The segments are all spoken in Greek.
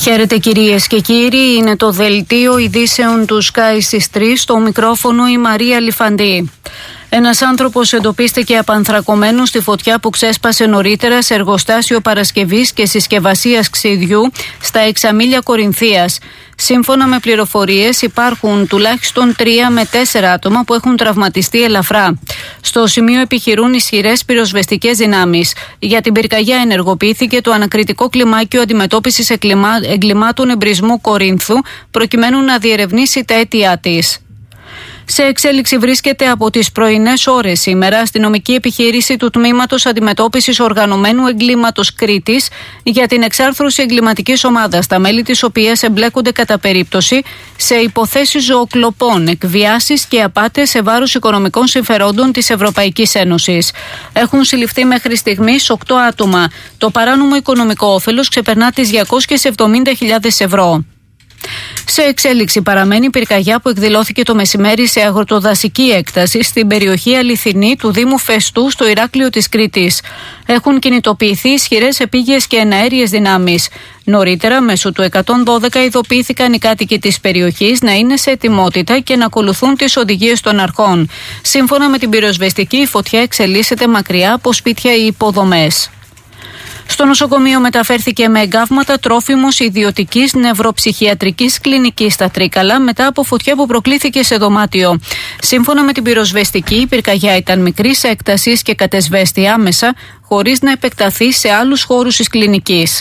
Χαίρετε κυρίες και κύριοι, είναι το δελτίο ειδήσεων του Sky στις 3, στο μικρόφωνο η Μαρία Λιφαντή. Ένας άνθρωπος εντοπίστηκε απανθρακωμένος στη φωτιά που ξέσπασε νωρίτερα σε εργοστάσιο παρασκευής και συσκευασίας ξυδιού στα Εξαμήλια Κορινθίας. Σύμφωνα με πληροφορίες, υπάρχουν τουλάχιστον 3 με 4 άτομα που έχουν τραυματιστεί ελαφρά. Στο σημείο επιχειρούν ισχυρές πυροσβεστικές δυνάμεις. Για την πυρκαγιά ενεργοποιήθηκε το ανακριτικό κλιμάκιο αντιμετώπισης εγκλημάτων εμπρισμού Κορίνθου, προκειμένου να διερευνήσει τα αίτια της. Σε εξέλιξη βρίσκεται από τις πρωινές ώρες σήμερα αστυνομική επιχείρηση του Τμήματος Αντιμετώπισης Οργανωμένου Εγκλήματος Κρήτης για την εξάρθρωση εγκληματικής ομάδας, τα μέλη της οποίας εμπλέκονται κατά περίπτωση σε υποθέσεις ζωοκλοπών, εκβιάσεις και απάτες σε βάρος οικονομικών συμφερόντων της Ευρωπαϊκής Ένωσης. Έχουν συλληφθεί μέχρι στιγμής 8 άτομα. Το παράνομο οικονομικό όφελος ξεπερνά τις 270.000 ευρώ. Σε εξέλιξη παραμένει η πυρκαγιά που εκδηλώθηκε το μεσημέρι σε αγροτοδασική έκταση στην περιοχή Αληθινή του Δήμου Φεστού στο Ηράκλειο της Κρήτης. Έχουν κινητοποιηθεί ισχυρές επίγειες και εναέριες δυνάμεις. Νωρίτερα, μέσω του 112 ειδοποιήθηκαν οι κάτοικοι της περιοχής να είναι σε ετοιμότητα και να ακολουθούν τις οδηγίες των αρχών. Σύμφωνα με την πυροσβεστική, η φωτιά εξελίσσεται μακριά από σπίτια ή υποδομές. Στο νοσοκομείο μεταφέρθηκε με εγκάβματα τρόφιμος ιδιωτικής νευροψυχιατρικής κλινικής στα Τρίκαλα μετά από φωτιά που προκλήθηκε σε δωμάτιο. Σύμφωνα με την πυροσβεστική, η πυρκαγιά ήταν μικρής έκτασης και κατεσβέστη άμεσα, χωρίς να επεκταθεί σε άλλους χώρους της κλινικής.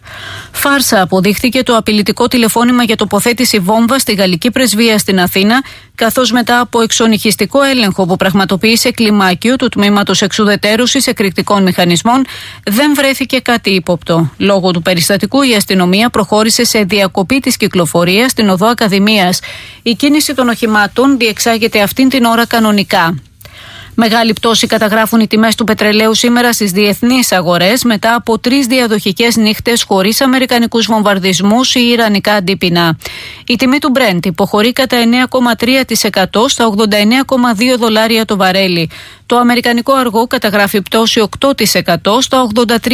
Φάρσα αποδείχθηκε το απειλητικό τηλεφώνημα για τοποθέτηση βόμβα στη Γαλλική Πρεσβεία στην Αθήνα, καθώς μετά από εξονυχιστικό έλεγχο που πραγματοποίησε κλιμάκιο του Τμήματος Εξουδετέρωσης Εκρηκτικών Μηχανισμών, δεν βρέθηκε κάτι ύποπτο. Λόγω του περιστατικού, η αστυνομία προχώρησε σε διακοπή της κυκλοφορίας στην οδό Ακαδημίας. Η κίνηση των οχημάτων διεξάγεται αυτήν την ώρα κανονικά. Μεγάλη πτώση καταγράφουν οι τιμές του πετρελαίου σήμερα στις διεθνείς αγορές μετά από 3 διαδοχικές νύχτες χωρίς αμερικανικούς βομβαρδισμούς ή ιρανικά αντίπεινα. Η τιμή του Brent υποχωρεί κατά 9,3% στα $89,2 το βαρέλι. Το αμερικανικό αργό καταγράφει πτώση 8% στα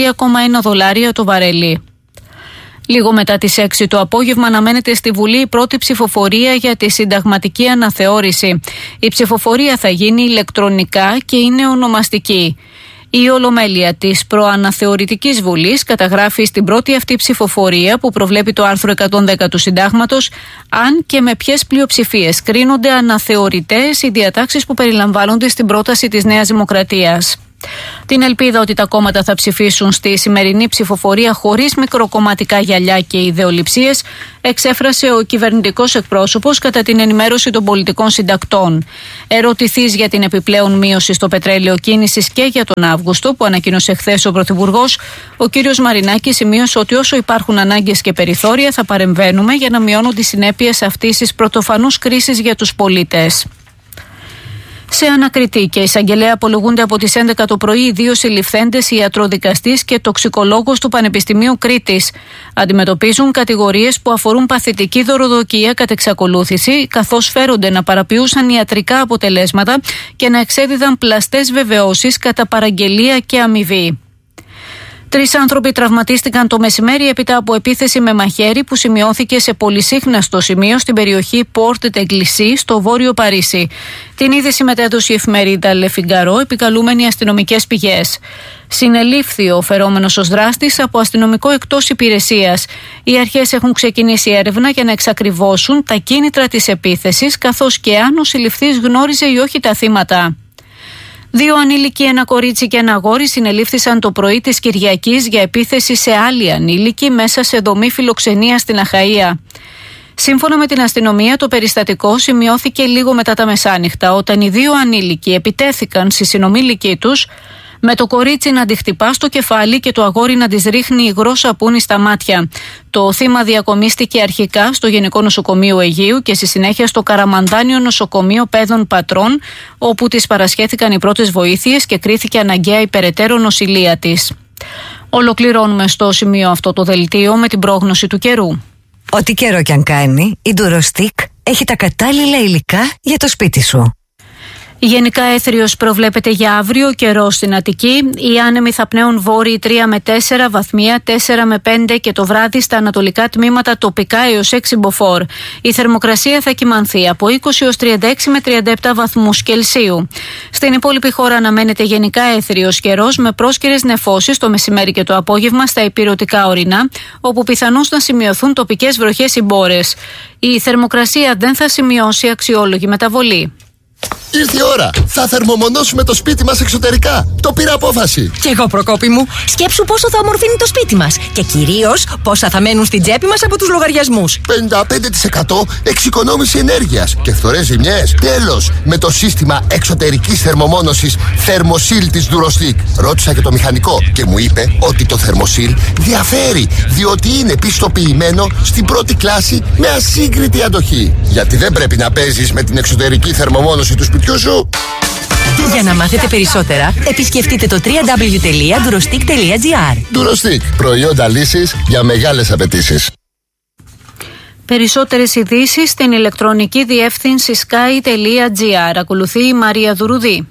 $83,1 το βαρέλι. Λίγο μετά τις 6 το απόγευμα αναμένεται στη Βουλή η πρώτη ψηφοφορία για τη συνταγματική αναθεώρηση. Η ψηφοφορία θα γίνει ηλεκτρονικά και είναι ονομαστική. Η Ολομέλεια της Προαναθεωρητικής Βουλής καταγράφει στην πρώτη αυτή ψηφοφορία που προβλέπει το άρθρο 110 του Συντάγματος αν και με ποιες πλειοψηφίες κρίνονται αναθεωρητές οι διατάξεις που περιλαμβάνονται στην πρόταση της Νέας Δημοκρατίας. Την ελπίδα ότι τα κόμματα θα ψηφίσουν στη σημερινή ψηφοφορία χωρίς μικροκομματικά γυαλιά και ιδεολειψίες εξέφρασε ο κυβερνητικός εκπρόσωπος κατά την ενημέρωση των πολιτικών συντακτών. Ερωτηθείς για την επιπλέον μείωση στο πετρέλαιο κίνησης και για τον Αύγουστο που ανακοίνωσε χθες ο Πρωθυπουργός, ο κύριος Μαρινάκης σημείωσε ότι όσο υπάρχουν ανάγκες και περιθώρια θα παρεμβαίνουμε για να μειώνονται οι συνέπειες αυτής της πρωτοφανούς κρίσης για τους πολίτες. Σε ανακριτή και εισαγγελέα απολογούνται από τις 11 το πρωί οι 2 συλληφθέντες ιατροδικαστής και τοξικολόγος του Πανεπιστημίου Κρήτης. Αντιμετωπίζουν κατηγορίες που αφορούν παθητική δωροδοκία κατ' εξακολούθηση, καθώς φέρονται να παραποιούσαν ιατρικά αποτελέσματα και να εξέδιδαν πλαστές βεβαιώσεις κατά παραγγελία και αμοιβή. 3 άνθρωποι τραυματίστηκαν το μεσημέρι έπειτα από επίθεση με μαχαίρι που σημειώθηκε σε πολυσύχναστο σημείο στην περιοχή Porte de Clichy στο βόρειο Παρίσι. Την είδηση μετέδωσε η εφημερίδα Le Figaro, επικαλούμενη αστυνομικές πηγές. Συνελήφθη ο φερόμενος ως δράστης από αστυνομικό εκτός υπηρεσίας. Οι αρχές έχουν ξεκινήσει έρευνα για να εξακριβώσουν τα κίνητρα της επίθεσης, καθώς και αν ο συλληφθής γνώριζε ή όχι τα θύματα. 2 ανήλικοι, ένα κορίτσι και ένα αγόρι συνελήφθησαν το πρωί της Κυριακής για επίθεση σε άλλη ανήλικη μέσα σε δομή φιλοξενίας στην Αχαΐα. Σύμφωνα με την αστυνομία, το περιστατικό σημειώθηκε λίγο μετά τα μεσάνυχτα, όταν οι 2 ανήλικοι επιτέθηκαν στη συνομήλικη τους, με το κορίτσι να τη χτυπά στο κεφάλι και το αγόρι να της ρίχνει υγρό σαπούνι στα μάτια. Το θύμα διακομίστηκε αρχικά στο Γενικό Νοσοκομείο Αιγαίου και στη συνέχεια στο Καραμανδάνιο Νοσοκομείο Παίδων Πατρών, όπου της παρασχέθηκαν οι πρώτες βοήθειες και κρίθηκε αναγκαία η περαιτέρω νοσηλεία της. Ολοκληρώνουμε στο σημείο αυτό το δελτίο με την πρόγνωση του καιρού. Ό,τι καιρό κι αν κάνει, η Durostic έχει τα κατάλληλα υλικά για το σπίτι σου. Γενικά έθριος προβλέπεται για αύριο, καιρό στην Αττική. Οι άνεμοι θα πνέουν βόρειοι 3 με 4 βαθμία, 4 με 5 και το βράδυ στα ανατολικά τμήματα τοπικά έως 6 μποφόρ. Η θερμοκρασία θα κυμανθεί από 20 έως 36 με 37 βαθμούς Κελσίου. Στην υπόλοιπη χώρα αναμένεται γενικά έθριος καιρός με πρόσκαιρες νεφώσεις το μεσημέρι και το απόγευμα στα ηπειρωτικά ορεινά, όπου πιθανώς να σημειωθούν τοπικές βροχές ή μπόρες. Η θερμοκρασία δεν θα σημειώσει αξιόλογη μεταβολή. Ήρθε η ώρα! Θα θερμομονώσουμε το σπίτι μας εξωτερικά. Το πήρα απόφαση. Κι εγώ, Προκόπη μου. Σκέψου πόσο θα ομορφύνει το σπίτι μας. Και κυρίως πόσα θα μένουν στην τσέπη μας από τους λογαριασμούς. 55% εξοικονόμηση ενέργειας και φθορές ζημιές. Τέλος! Με το σύστημα εξωτερικής θερμομόνωσης Thermosil της Durostic. Ρώτησα και το μηχανικό και μου είπε ότι το Thermosil διαφέρει, διότι είναι πιστοποιημένο στην πρώτη κλάση με ασύγκριτη αντοχή. Γιατί δεν πρέπει να παίζεις με την εξωτερική θερμομόνωση του σπιτιού σου. Για να μάθετε περισσότερα, επισκεφτείτε το www.durostic.gr. Durostic. Προϊόντα λύσης για μεγάλες απαιτήσεις. Περισσότερες ειδήσεις στην ηλεκτρονική διεύθυνση sky.gr. Ακολουθεί η Μαρία Δουρουδή.